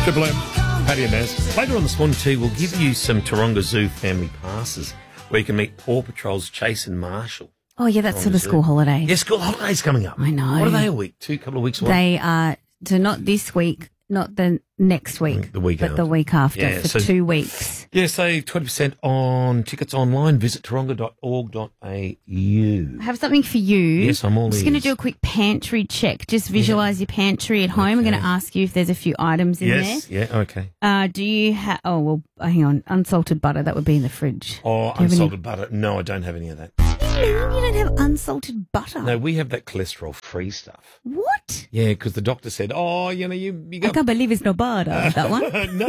Triple M, Paddy and Naz. Later on this morning too, we'll give you some Taronga Zoo family passes where you can meet Paw Patrol's Chase and Marshall. Oh, yeah, that's for the school holidays. Yeah, school holidays coming up. I know. What are they a week? Couple of weeks away? They are, so not this week, not the next week. The week but after. the week after Yeah, for 2 weeks. Yeah, save 20% on tickets online. Visit taronga.org.au. I have something for you. Yes, I'm all just going to ears. do a quick pantry check. Just visualise your pantry at home. I'm going to ask you if there's a few items in Yes, yeah, okay. there. Do you have, hang on, unsalted butter, that would be in the fridge. Oh, Do you have unsalted butter. No, I don't have any of that. What do you mean you don't have unsalted butter? No, we have that cholesterol-free stuff. What? Yeah, because the doctor said, you I got... can't believe it's no butter, that one. No.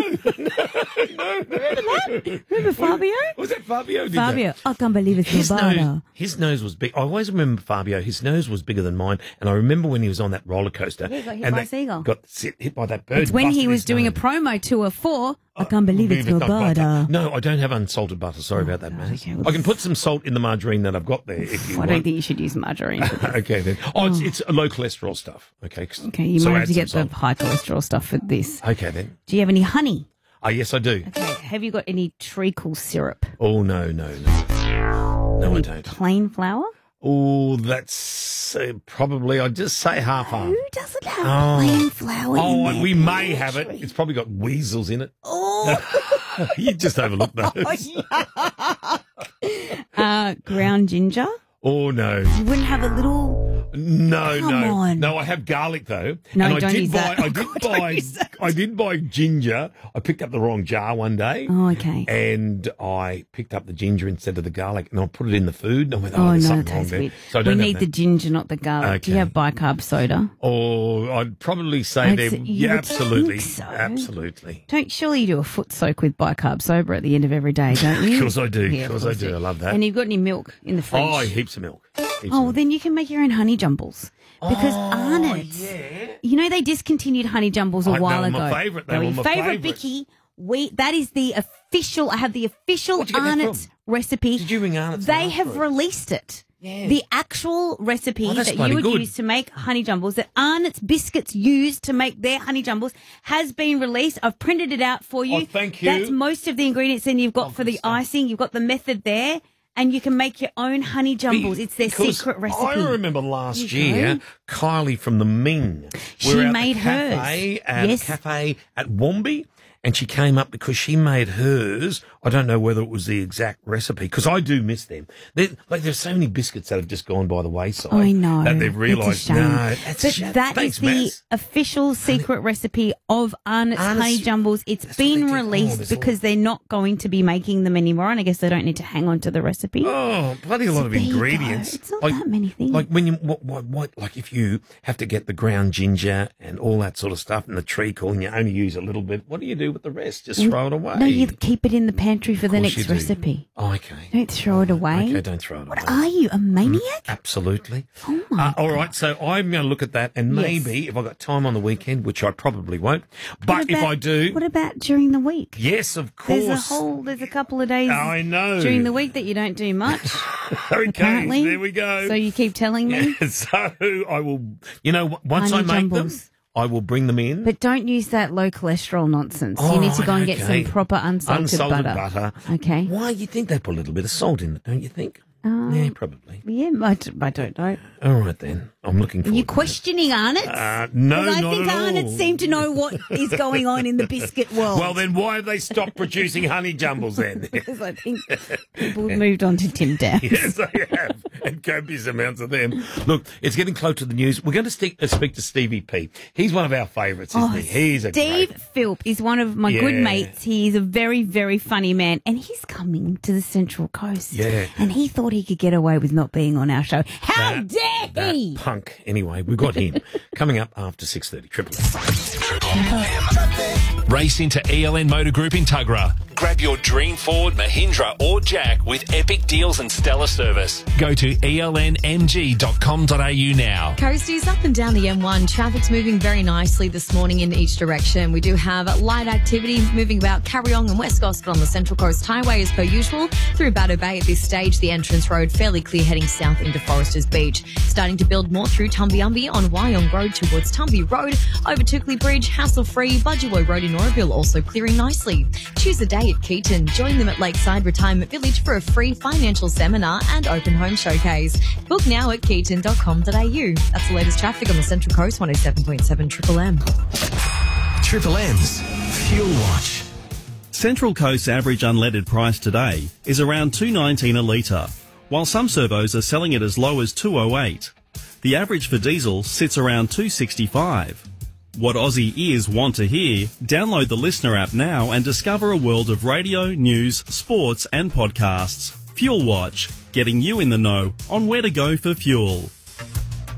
Remember Fabio? Was that Fabio? Did Fabio, that? I can't believe it's His no butter. nose was big. I always remember Fabio. His nose was bigger than mine, and I remember when he was on that roller coaster. Yeah, he got hit and by a seagull. Got hit by that bird. It's when he busted was his doing a nose. promo tour for I can't believe it's no butter. No, I don't have unsalted butter. Sorry about that, man. okay, well, I can put some salt in the margarine that I've got there if you I want. don't think you should use margarine for this. Okay, then. Oh, it's low cholesterol stuff. Okay. Okay, you So might have add to get some the high cholesterol stuff for this. salt. Okay, then. Do you have any honey? Oh, yes, I do. Okay, have you got any treacle syrup? Oh, no. No, I don't. Plain flour? Oh, that's probably, I'd just say half-half. Who doesn't have plain flour in their We may have it. pantry? It's probably got weasels in it. Oh, You just overlooked those. ground ginger? Oh, no. You wouldn't have a little... No, Come no. on. No, I have garlic, though. No, and don't I did use buy, that. I did God, don't buy, use that. I did buy ginger. I picked up the wrong jar one day. Oh, okay. And I picked up the ginger instead of the garlic, and I put it in the food. And I went, Oh, there's no, something that wrong tastes there. weird. So I We don't have need that. the ginger, not the garlic. Do you Okay. have bicarb soda? Oh, I'd probably say I'd say- you would absolutely, think so. absolutely. Surely you do a foot soak with bicarb soda at the end of every day, don't you? Of course I do. Yeah, Of course I do. I love that. And you've got any milk in the fridge? Oh, heaps of milk. Oh, well, then you can make your own honey jumbles. Because Arnott's, you know, they discontinued honey jumbles a while they were ago. my favourite. They They're were your my favourite, favourite. Vicky. That is the official, I have the official Where'd you get that Arnott's from? recipe. Did you ring Arnott's? They and ask have for it? released it. Yeah. The actual recipe Oh, that's that bloody you would good. use to make honey jumbles, that Arnott's biscuits use to make their honey jumbles, has been released. I've printed it out for you. Oh, thank you. That's most of the ingredients. Then you've got for the icing, you've got the method there, and you can make your own honey jumbles. It's their Because secret recipe. I remember last There you year, go. Kylie from the Ming. She we were at made the cafe, hers. Yes. cafe at Wombi, and she came up because she made hers. I don't know whether it was the exact recipe because I do miss them. There's so many biscuits that have just gone by the wayside. I know. That they've It's a realised, shame. no, that's a But shame. that Thanks, is the Maz. official secret recipe of Arnott's honey jumbles. It's That's what been they did. released there's a because they're not going to be making them anymore, and I guess they don't need to hang on to the recipe. Oh, bloody a lot of there you go. ingredients. It's not that many things. Like when you, what, like if you have to get the ground ginger and all that sort of stuff and the treacle and you only use a little bit, what do you do with the rest? Just throw it away. No, you keep it in the pantry for the course next you do. recipe. Oh, okay. Don't throw it away. Okay, don't throw it away. What are you, a maniac? Absolutely. Oh my all right, so I'm going to look at that and Yes. maybe if I've got time on the weekend, which I probably won't, but if I do, What about during the week? yes, of course. There's a couple of days I know. during the week that you don't do much, Okay, apparently. there we go. So you keep telling me. So I will, once Honey I make them, jumbles. I will bring them in. But don't use that low cholesterol nonsense. Oh, you need to go and get okay. some proper unsalted butter. Okay. Why you think they put a little bit of salt in it, don't you think? Yeah, probably. Yeah, I don't know. All right then. I'm looking Are forward you to it. questioning Arnott's? No, Because I not think at all. Arnott's seem to know what is going on in the biscuit world. Well, then why have they stopped producing honey jumbles then? because I think people have moved on to Tim Downs. Yes, they have. And copious amounts of them. Look, it's getting close to the news. We're going to speak to Stevie P. He's one of our favourites, isn't he? He's a Steve great... Philp is one of my good Yeah. mates. He's a very, very funny man, and he's coming to the Central Coast. Yeah. And he thought he could get away with not being on our show. How dare he? That punk. Anyway, we've got him coming up after 6:30. Triple M. Race into ELN Motor Group in Tuggerah. Grab your dream Ford, Mahindra or Jack with epic deals and stellar service. Go to elnmg.com.au now. Coasties up and down the M1. Traffic's moving very nicely this morning in each direction. We do have light activity moving about Carryong and West Gosford on the Central Coast Highway as per usual. Through Batto Bay at this stage, the entrance road fairly clear heading south into Foresters Beach. Starting to build more through Tumbiumbi on Wyong Road towards Tumby Road. Over Tookley Bridge, hassle-free. Budgerow Road in Oroville also clearing nicely. Choose a day at Keaton. Join them at Lakeside Retirement Village for a free financial seminar and open home showcase. Book now at keaton.com.au. That's the latest traffic on the Central Coast, 107.7 Triple M. Triple M's Fuel Watch. Central Coast's average unleaded price today is around $2.19 a litre, while some servos are selling it as low as $2.08. The average for diesel sits around $2.65. What Aussie ears want to hear? Download the Listener app now and discover a world of radio, news, sports and podcasts. Fuel Watch, getting you in the know on where to go for fuel.